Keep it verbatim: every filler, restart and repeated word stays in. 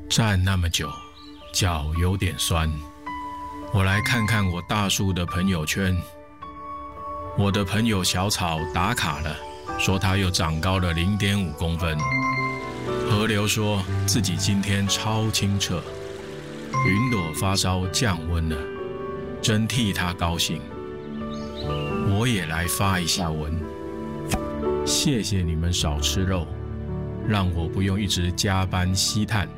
站那么久，脚有点酸。我来看看我大叔的朋友圈。我的朋友小草打卡了，说他又长高了 零点五 公分。河流说自己今天超清澈。云朵发烧降温了，真替他高兴。我也来发一下文。谢谢你们少吃肉，让我不用一直加班吸碳。